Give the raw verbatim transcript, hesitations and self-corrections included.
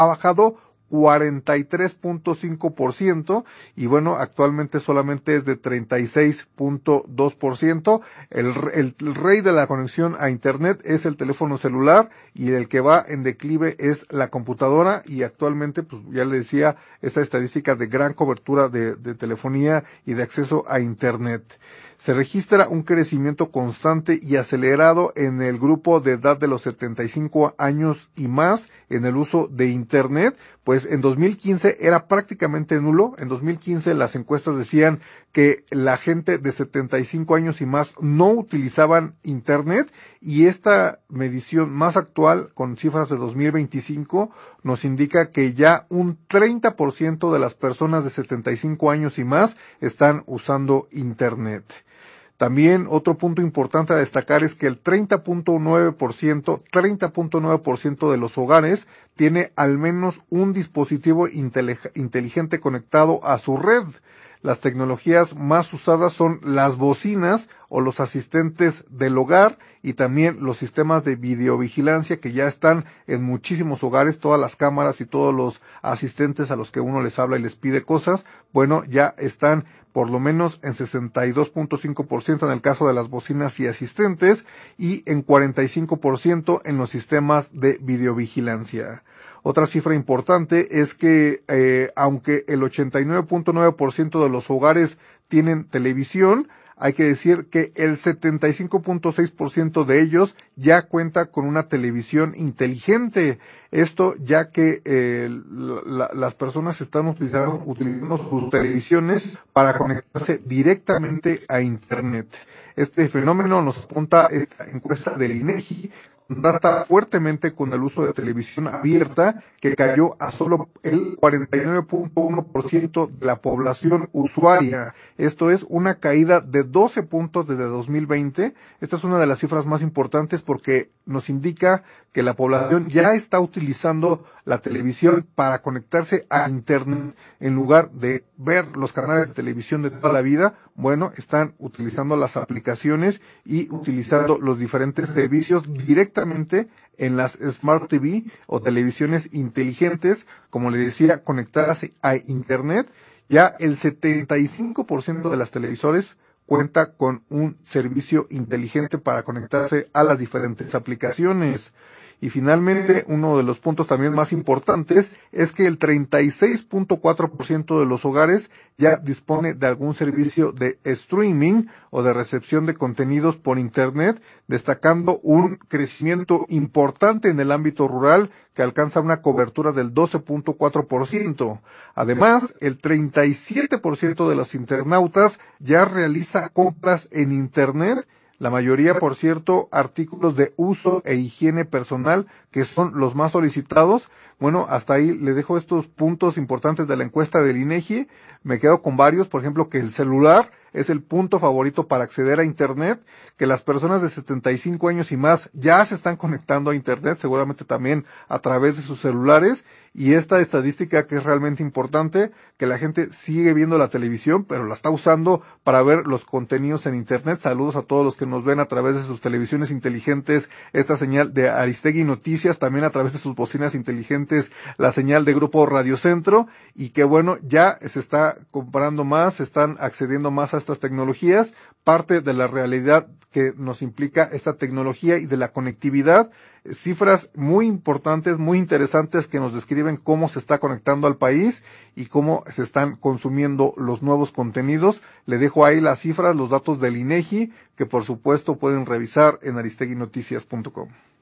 ha bajado cuarenta y tres punto cinco por ciento y bueno, actualmente solamente es de treinta y seis punto dos por ciento. El, el, el rey de la conexión a internet es el teléfono celular y el que va en declive es la computadora y actualmente, pues ya le decía, esta estadística de gran cobertura de, de telefonía y de acceso a internet. Se registra un crecimiento constante y acelerado en el grupo de edad de los setenta y cinco años y más en el uso de internet, pues en dos mil quince era prácticamente nulo. En dos mil quince las encuestas decían que la gente de setenta y cinco años y más no utilizaban internet y esta medición más actual con cifras de dos mil veinticinco nos indica que ya un treinta por ciento de las personas de setenta y cinco años y más están usando internet. También otro punto importante a destacar es que el treinta punto nueve por ciento, treinta punto nueve por ciento de los hogares tiene al menos un dispositivo inteligente conectado a su red. Las tecnologías más usadas son las bocinas o los asistentes del hogar y también los sistemas de videovigilancia que ya están en muchísimos hogares, todas las cámaras y todos los asistentes a los que uno les habla y les pide cosas, bueno, ya están por lo menos en sesenta y dos punto cinco por ciento en el caso de las bocinas y asistentes y en cuarenta y cinco por ciento en los sistemas de videovigilancia. Otra cifra importante es que eh, aunque el ochenta y nueve punto nueve por ciento de los hogares tienen televisión, hay que decir que el setenta y cinco punto seis por ciento de ellos ya cuenta con una televisión inteligente. Esto ya que eh, la, las personas están utilizando, utilizando sus televisiones para conectarse directamente a internet. Este fenómeno nos apunta esta encuesta del INEGI, contrasta fuertemente con el uso de televisión abierta, que cayó a solo el cuarenta y nueve punto uno por ciento de la población usuaria. Esto es una caída de doce puntos desde dos mil veinte. Esta es una de las cifras más importantes porque nos indica que la población ya está utilizando la televisión para conectarse a internet en lugar de ver los canales de televisión de toda la vida. Bueno, están utilizando las aplicaciones y utilizando los diferentes servicios directamente en las Smart T V o televisiones inteligentes, como le decía, conectarse a internet. Ya el setenta y cinco por ciento de las televisores cuenta con un servicio inteligente para conectarse a las diferentes aplicaciones. Y finalmente, uno de los puntos también más importantes es que el treinta y seis punto cuatro por ciento de los hogares ya dispone de algún servicio de streaming o de recepción de contenidos por internet, destacando un crecimiento importante en el ámbito rural que alcanza una cobertura del doce punto cuatro por ciento. Además, el treinta y siete por ciento de los internautas ya realiza compras en internet. La mayoría, por cierto, artículos de uso e higiene personal, que son los más solicitados. Bueno, hasta ahí le dejo estos puntos importantes de la encuesta del INEGI. Me quedo con varios, por ejemplo, que el celular es el punto favorito para acceder a internet, que las personas de setenta y cinco años y más ya se están conectando a internet, seguramente también a través de sus celulares, y esta estadística que es realmente importante, que la gente sigue viendo la televisión, pero la está usando para ver los contenidos en internet. Saludos a todos los que nos ven a través de sus televisiones inteligentes, esta señal de Aristegui Noticias, también a través de sus bocinas inteligentes, la señal de Grupo Radio Centro, y que bueno, ya se está comprando más, se están accediendo más a estas tecnologías, parte de la realidad que nos implica esta tecnología y de la conectividad, cifras muy importantes, muy interesantes que nos describen cómo se está conectando al país y cómo se están consumiendo los nuevos contenidos. Le dejo ahí las cifras, los datos del INEGI, que por supuesto pueden revisar en aristegui noticias punto com.